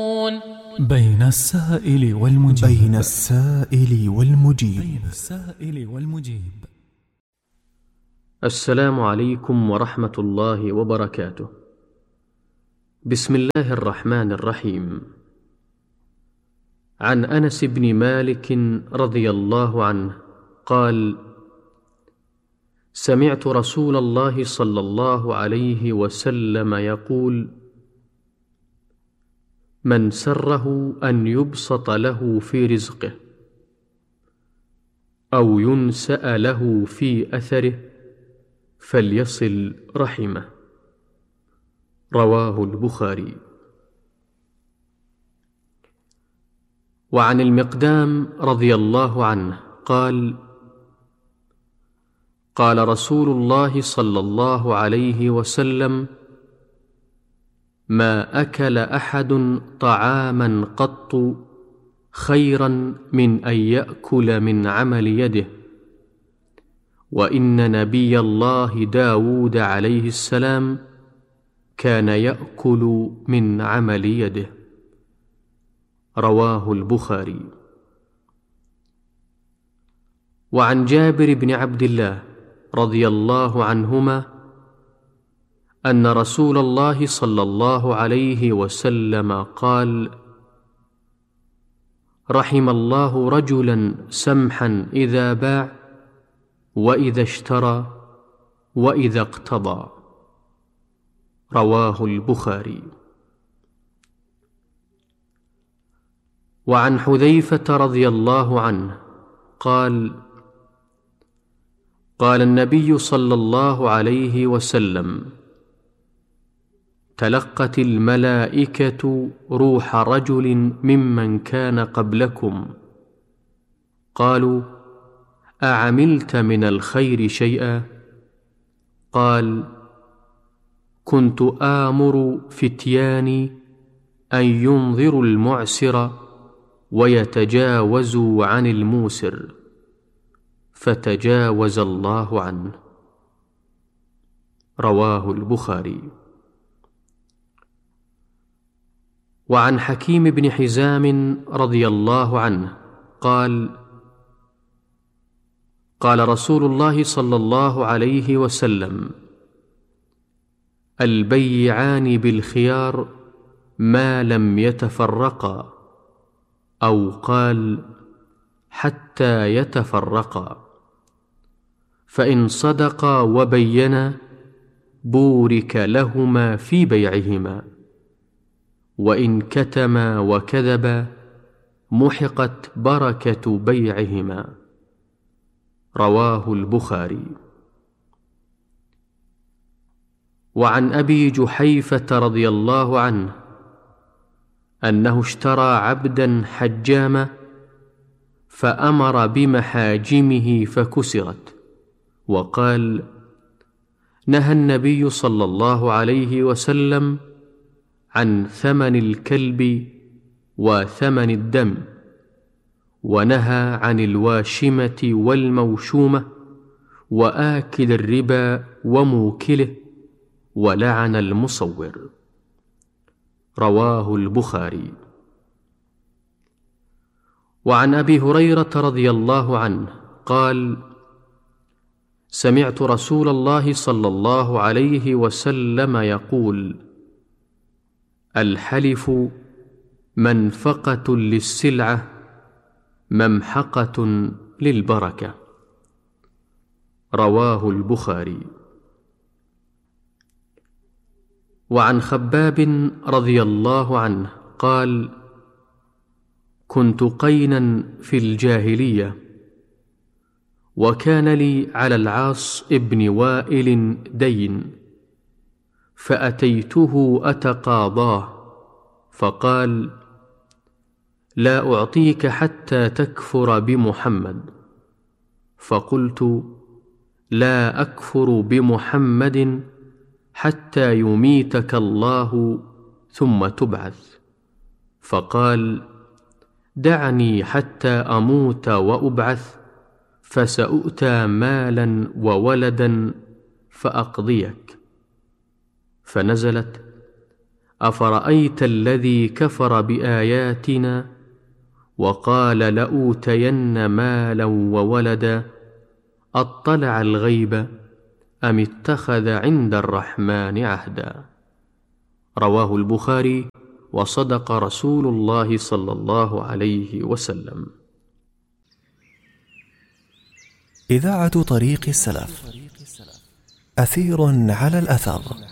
بين السائل والمجيب. بين السائل والمجيب. السلام عليكم ورحمة الله وبركاته. بسم الله الرحمن الرحيم. عن أنس بن مالك رضي الله عنه قال: سمعت رسول الله صلى الله عليه وسلم يقول: من سره أن يبسط له في رزقه أو ينسأ له في أثره فليصل رحمه. رواه البخاري. وعن المقدام رضي الله عنه قال: قال رسول الله صلى الله عليه وسلم: ما أكل أحد طعاما قط خيرا من أن يأكل من عمل يده، وإن نبي الله داود عليه السلام كان يأكل من عمل يده. رواه البخاري. وعن جابر بن عبد الله رضي الله عنهما أن رسول الله صلى الله عليه وسلم قال: رحم الله رجلا سمحا إذا باع وإذا اشترى وإذا اقتضى. رواه البخاري. وعن حذيفة رضي الله عنه قال: قال النبي صلى الله عليه وسلم: تلقت الملائكة روح رجل ممن كان قبلكم، قالوا: أعملت من الخير شيئا؟ قال: كنت آمر فتياني أن ينظروا المعسر ويتجاوزوا عن الموسر، فتجاوز الله عنه. رواه البخاري. وعن حكيم بن حزام رضي الله عنه قال: قال رسول الله صلى الله عليه وسلم: البيعان بالخيار ما لم يتفرقا، أو قال: حتى يتفرقا، فإن صدقا وبينا بورك لهما في بيعهما، وإن كتما وكذبا محقت بركة بيعهما. رواه البخاري. وعن أبي جحيفة رضي الله عنه أنه اشترى عبدا حجاما فأمر بمحاجمه فكسرت، وقال: نهى النبي صلى الله عليه وسلم عن ثمن الكلب وثمن الدم، ونهى عن الواشمة والموشومة وآكل الربا وموكله، ولعن المصور. رواه البخاري. وعن أبي هريرة رضي الله عنه قال: سمعت رسول الله صلى الله عليه وسلم يقول: الحلف منفقة للسلعة ممحقة للبركة. رواه البخاري. وعن خباب رضي الله عنه قال: كنت قينا في الجاهلية، وكان لي على العاص ابن وائل دين، فأتيته أتقاضاه، فقال: لا أعطيك حتى تكفر بمحمد. فقلت: لا أكفر بمحمد حتى يميتك الله ثم تبعث. فقال: دعني حتى أموت وأبعث، فسأؤتى مالا وولدا فأقضيك. فنزلت: أفرأيت الذي كفر بآياتنا وقال لأوتين مالا وولدا أطلع الغيب أم اتخذ عند الرحمن عهدا. رواه البخاري، وصدق رسول الله صلى الله عليه وسلم. إذاعة طريق السلف، أثير على الأثر.